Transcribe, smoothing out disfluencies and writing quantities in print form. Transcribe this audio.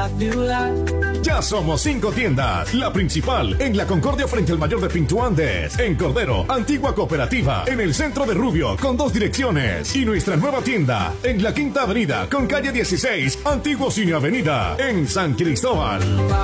la ciudad. Ya somos 5 tiendas. La principal en la Concordia frente al Mayor de Pinto Andes. En Cordero, Antigua Cooperativa. En el centro de Rubio, con 2 direcciones. Y nuestra nueva tienda en la Quinta Avenida, con calle 16, Antiguo Cine Avenida. En San Cristóbal.